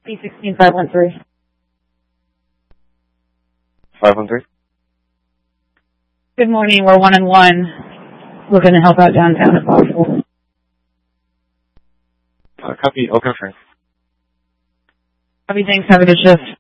B16513. 513. Good morning. We're 1 and 1. We're going to help out downtown if possible. Copy. Oak Hill Train. Copy. Thanks. Have a good shift.